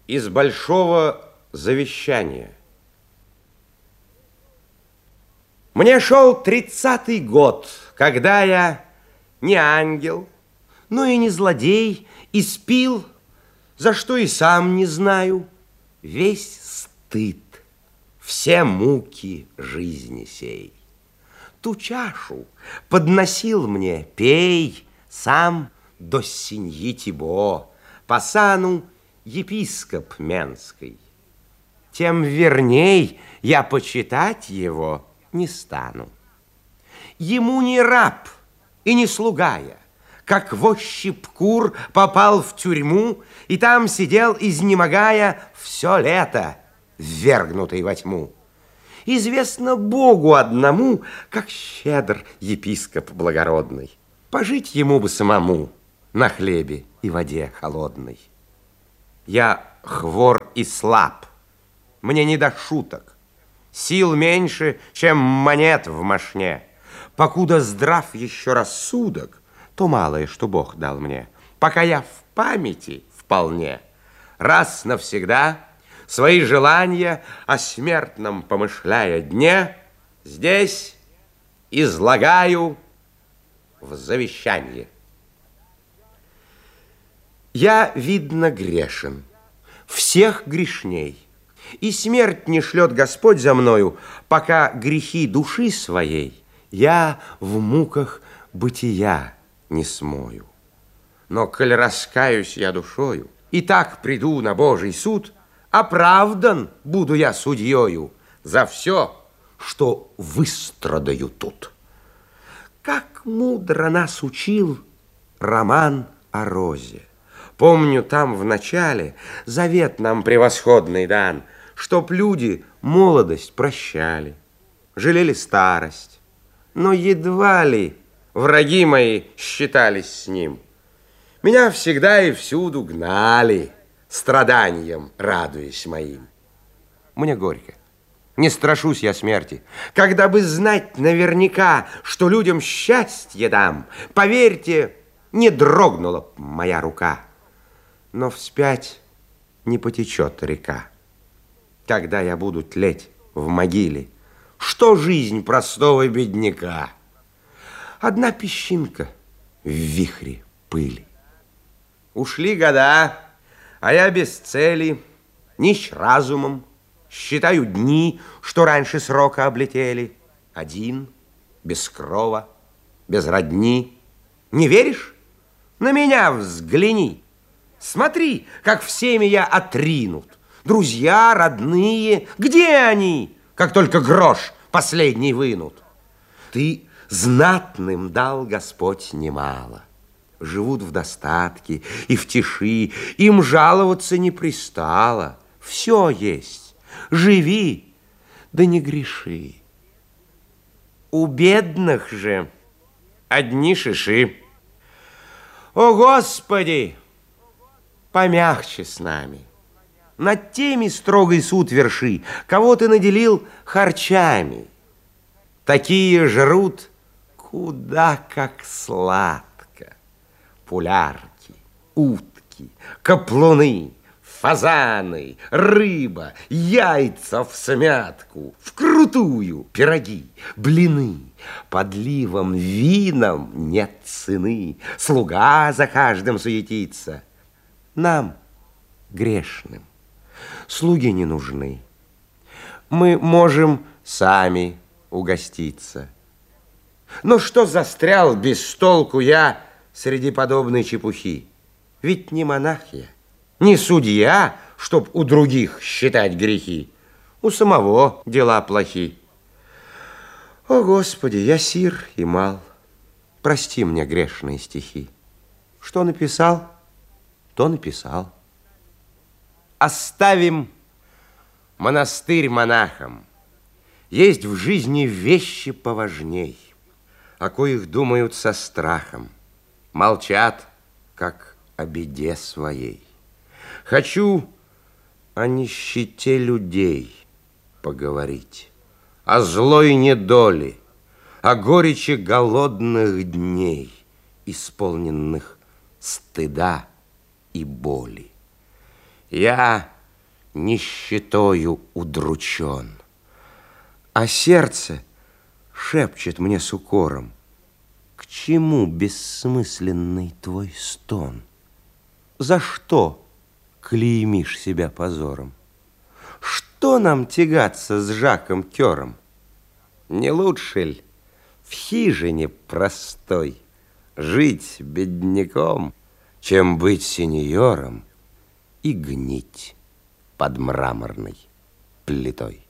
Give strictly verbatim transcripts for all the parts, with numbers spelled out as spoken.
Из большого завещания. Мне шел тридцатый год, когда я не ангел, но и не злодей, испил, за что и сам не знаю, весь стыд, все муки жизни сей. Ту чашу подносил мне, пей, сам до сеньи Тибо, по сану епископ Менской. Тем верней я почитать его не стану. Ему не раб и не слуга я, как возчип кур попал в тюрьму и там сидел, изнемогая, все лето, ввергнутый во тьму. Известно Богу одному, как щедр епископ благородный. Пожить ему бы самому на хлебе и воде холодной. Я хвор и слаб, мне не до шуток, сил меньше, чем монет в мошне. Покуда здрав еще рассудок, то малое, что Бог дал мне. Пока я в памяти вполне, раз навсегда свои желания о смертном помышляя дне, здесь излагаю в завещании. Я, видно, грешен, всех грешней, и смерть не шлет Господь за мною, пока грехи души своей я в муках бытия не смою. Но коль раскаюсь я душою и так приду на Божий суд, оправдан буду я судьею за все, что выстрадаю тут. Как мудро нас учил роман о розе. Помню, там в начале завет нам превосходный дан, чтоб люди молодость прощали, жалели старость, но едва ли враги мои считались с ним. Меня всегда и всюду гнали, страданием радуясь моим. Мне горько, не страшусь я смерти. Когда бы знать наверняка, что людям счастье дам, поверьте, не дрогнула б моя рука. Но вспять не потечет река. Когда я буду тлеть в могиле, что жизнь простого бедняка? Одна песчинка в вихре пыли. Ушли года, а я без цели, нищ разумом, считаю дни, что раньше срока облетели. Один, без крова, без родни. Не веришь? На меня взгляни. Смотри, как всеми я отринут. Друзья, родные, где они, как только грош последний вынут? Ты знатным дал Господь немало. Живут в достатке и в тиши, им жаловаться не пристало. Все есть, живи, да не греши. У бедных же одни шиши. О, Господи, помягче с нами. Над теми строгий суд верши, кого ты наделил харчами. Такие жрут куда как сладко. Пулярки, утки, каплуны, фазаны, рыба, яйца всмятку, вкрутую, пироги, блины. Подливом, вином нет цены, слуга за каждым суетится. Нам, грешным, слуги не нужны. Мы можем сами угоститься. Но что застрял без толку я среди подобной чепухи? Ведь не монах я, не судья, чтоб у других считать грехи. У самого дела плохи. О, Господи, я сир и мал. Прости мне грешные стихи. Что написал, то написал. Оставим монастырь монахам. Есть в жизни вещи поважней, о коих думают со страхом, молчат, как о беде своей. Хочу о нищете людей поговорить, о злой недоле, о горечи голодных дней, исполненных стыда и боли. Я нищетою удручен, а сердце шепчет мне с укором: к чему бессмысленный твой стон? За что клеймишь себя позором? Что нам тягаться с Жаком Кёром? Не лучше ль в хижине простой жить бедняком, чем быть сеньором и гнить под мраморной плитой?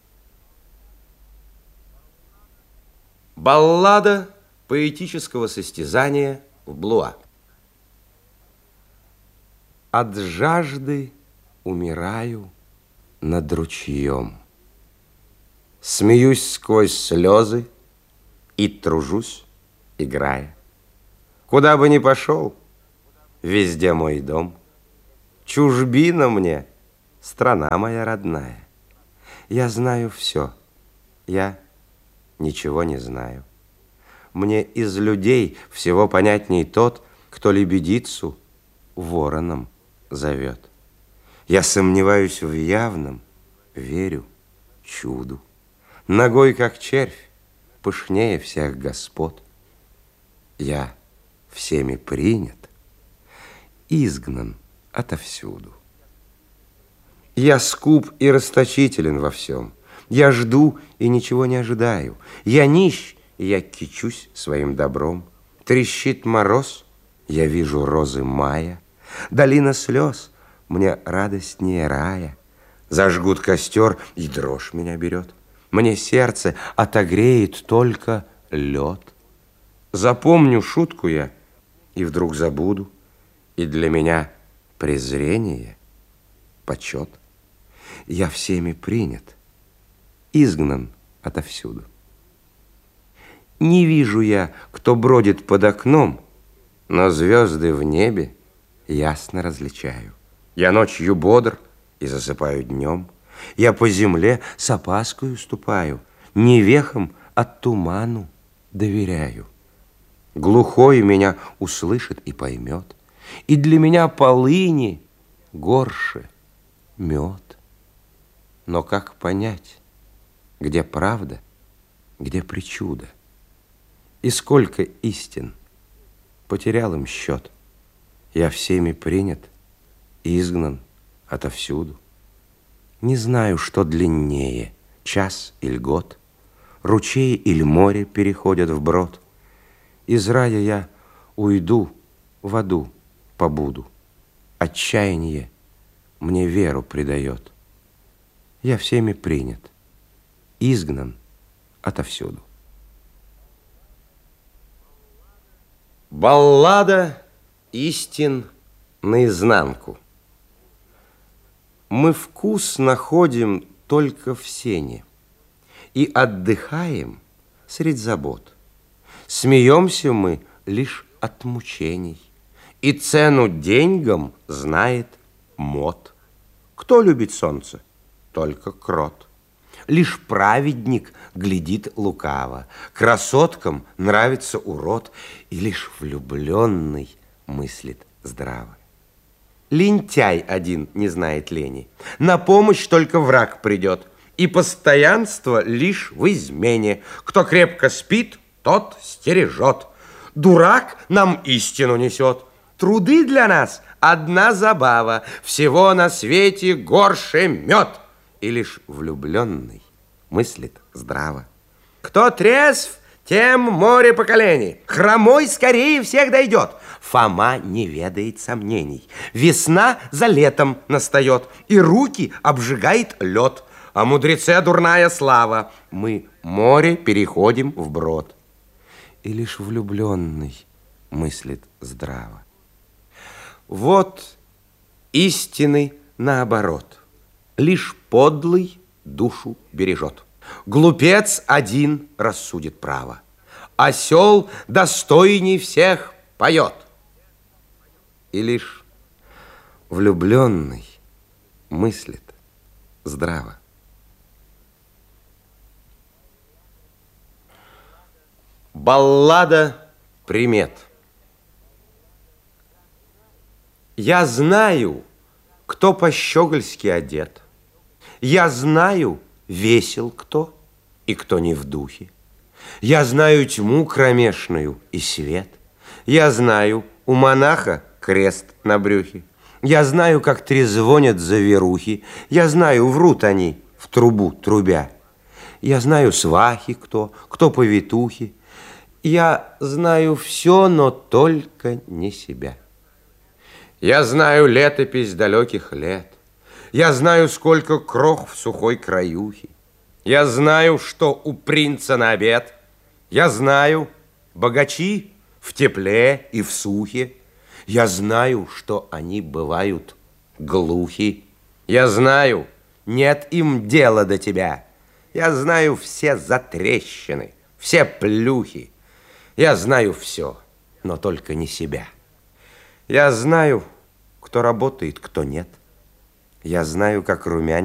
Баллада поэтического состязания в Блуа. От жажды умираю над ручьем, смеюсь сквозь слезы и тружусь, играя. Куда бы ни пошел, везде мой дом. Чужбина мне, страна моя родная. Я знаю все, я ничего не знаю. Мне из людей всего понятней тот, кто лебедицу вороном зовет. Я сомневаюсь в явном, верю чуду. Ногой, как червь, пышнее всех господ. Я всеми принят, изгнан отовсюду. Я скуп и расточителен во всем. Я жду и ничего не ожидаю. Я нищ, и я кичусь своим добром. Трещит мороз, я вижу розы мая. Долина слез мне радостнее рая. Зажгут костер, и дрожь меня берет. Мне сердце отогреет только лед. Запомню шутку я, и вдруг забуду. И для меня презрение, почет. Я всеми принят, изгнан отовсюду. Не вижу я, кто бродит под окном, но звезды в небе ясно различаю. Я ночью бодр и засыпаю днем. Я по земле с опаскою ступаю, не вехом, а туману доверяю. Глухой меня услышит и поймет, и для меня полыни горше мед. Но как понять, где правда, где причуда? И сколько истин, потерял им счет. Я всеми принят, изгнан отовсюду. Не знаю, что длиннее, час или год, ручей или море переходят вброд. Из рая я уйду, в аду побуду. Отчаяние мне веру придает. Я всеми принят, изгнан отовсюду. Баллада истин наизнанку. Мы вкус находим только в сене и отдыхаем средь забот. Смеемся мы лишь от мучений, и цену деньгам знает мод. Кто любит солнце? Только крот. Лишь праведник глядит лукаво, красоткам нравится урод, и лишь влюбленный мыслит здраво. Лентяй один не знает лени, на помощь только враг придет, и постоянство лишь в измене. Кто крепко спит, тот стережет. Дурак нам истину несет. Труды для нас одна забава, всего на свете горше мед. И лишь влюбленный мыслит здраво. Кто трезв, тем море поколений. Хромой скорее всех дойдет. Фома не ведает сомнений. Весна за летом настает, и руки обжигает лед. О мудреце дурная слава. Мы море переходим вброд. И лишь влюбленный мыслит здраво. Вот истины наоборот. Лишь подлый душу бережет. Глупец один рассудит право. Осел достойней всех поет. И лишь влюбленный мыслит здраво. Баллада примет. Я знаю, кто по-щегольски одет, Я знаю, весел кто и кто не в духе. Я знаю тьму кромешную и свет. Я знаю, у монаха крест на брюхе. Я знаю, как трезвонят заверухи. Я знаю, врут они в трубу трубя. Я знаю, свахи кто, кто повитухи. Я знаю все, но только не себя. Я знаю летопись далеких лет. Я знаю, сколько крох в сухой краюхе. Я знаю, что у принца на обед. Я знаю, богачи в тепле и в сухе. Я знаю, что они бывают глухи. Я знаю, нет им дела до тебя. Я знаю все затрещины, все плюхи. Я знаю все, но только не себя. Я знаю, кто работает, кто нет. Я знаю, как румянец